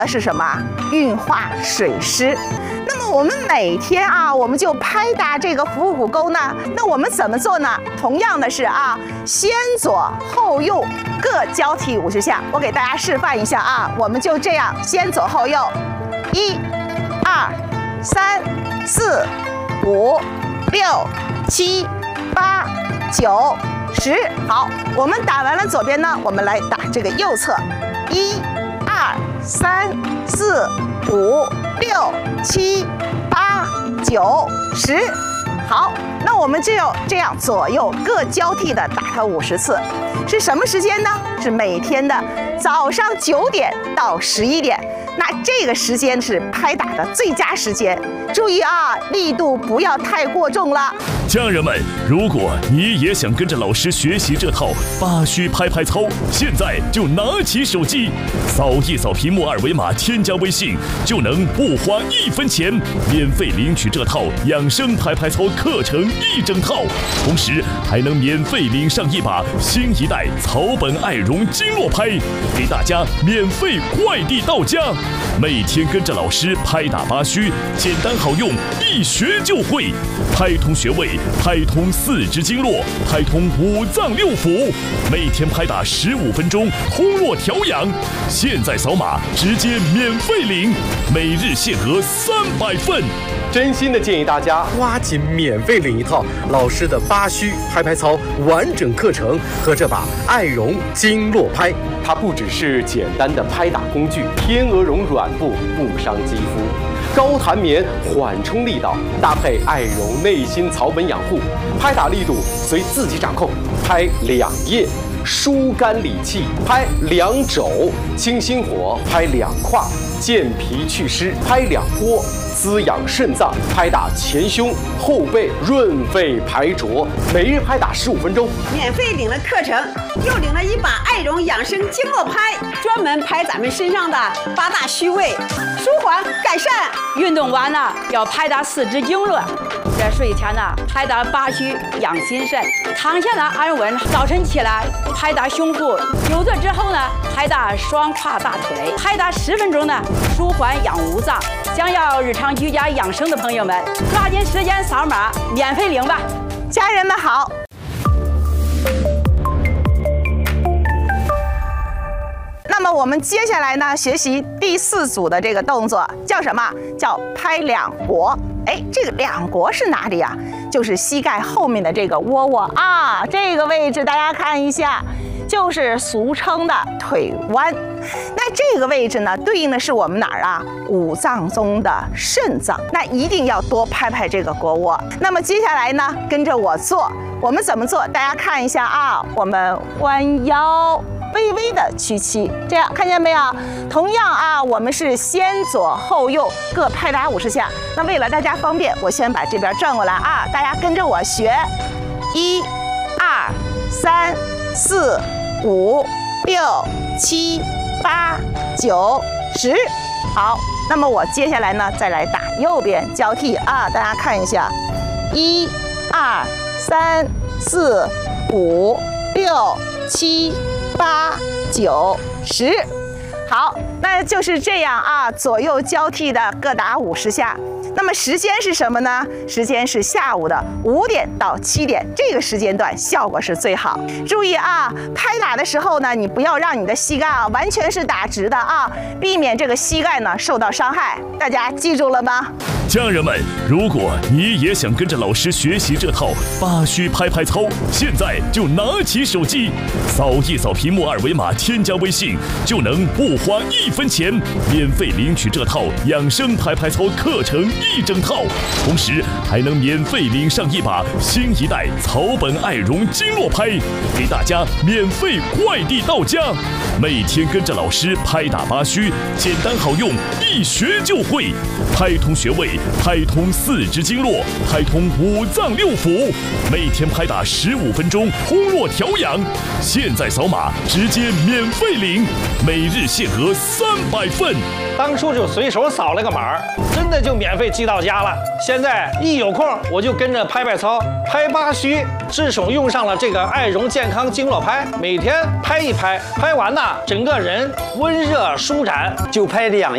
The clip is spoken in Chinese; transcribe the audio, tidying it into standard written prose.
是什么？运化水湿。那么我们每天我们就拍打这个腹股沟呢。那我们怎么做呢？同样的是先左后右各交替50下。我给大家示范一下我们就这样先左后右，1、2、3、4、5、6、7、8、9、10。好，我们打完了左边呢，我们来打这个右侧，1、2、3、4、5、6、7、8、9、10。好，那我们就要这样左右各交替的打它50次。是什么时间呢？是每天的早上9点到11点。那这个时间是拍打的最佳时间，注意力度不要太过重了。 家人们，如果你也想跟着老师学习这套8虚拍拍操，现在就拿起手机，扫一扫屏幕2维码，添加微信，就能不花1分钱，免费领取这套养生拍拍操课程1整套，同时还能免费领上一把新一代草本爱绒经络拍，给大家免费快递到家。每天跟着老师拍打8虚，简单好用，一学就会，拍通穴位，拍通4肢经络，拍通5脏6腑，每天拍打15分钟，通络调养。现在扫码直接免费领，每日限额300份。 真心的建议大家抓紧免费领一套老师的8虚拍拍操完整课程和这把爱绒经络拍。它不只是简单的拍打工具，天鹅绒软布不伤肌肤，高弹棉缓冲力道，搭配爱绒内心草本养护，拍打力度随自己掌控，拍2腋，疏肝理气，拍2肘，清心火，拍2胯，健脾祛湿，拍2波，滋养肾脏，拍打前胸后背，润肺排浊，每日拍打15分钟。 免费领了课程，又领了一把爱绒养生经络拍，专门拍咱们身上的8大虚位，舒缓改善。 运动完了要拍打4肢经络，在睡前呢拍打8虚养心肾，躺下呢安稳，早晨起来拍打胸部，久坐之后呢拍打双胯大腿，拍打10分钟呢舒缓养五脏。想要日常居家养生的朋友们，抓紧时间扫码免费领吧。 家人们好。那么我们接下来呢，学习第4组的这个动作，叫什么？叫拍2腘。这个2腘是哪里呀？就是膝盖后面的这个窝窝这个位置大家看一下，就是俗称的腿弯。那这个位置呢，对应的是我们哪儿5脏中的肾脏。那一定要多拍拍这个腘窝。那么接下来呢，跟着我做，我们怎么做？大家看一下我们弯腰，微微的屈膝，这样看见没有？同样我们是先左后右各拍打50下。那为了大家方便，我先把这边转过来大家跟着我学，1、2、3、4、5、6、7、8、9、10。好，那么我接下来呢，再来打右边交替大家看一下，1、2、3、4、5、6、7、8、9、10。好，那就是这样左右交替的各打50下。那么时间是什么呢？时间是下午的5点到7点，这个时间段效果是最好。注意拍打的时候呢，你不要让你的膝盖完全是打直的避免这个膝盖呢受到伤害。大家记住了吗？ 家人们，如果你也想跟着老师学习这套8虚拍拍操，现在就拿起手机，扫一扫屏幕2维码，添加微信，就能不花1分钱，免费领取这套养生拍拍操课程1整套，同时还能免费领上一把新一代草本爱绒经络拍，给大家免费快递到家。每天跟着老师拍打8虚，简单好用，一学就会，拍通穴位，拍通4肢经络，拍通5脏6腑，每天拍打15分钟，通络调养。现在扫码直接免费领，每日限额300份。 当初就随手扫了个码，真的就免费寄到家了。现在一有空我就跟着拍拍操，拍8虚，智手用上了这个爱绒健康经络拍，每天拍一拍，拍完呢整个人温热舒展，就拍2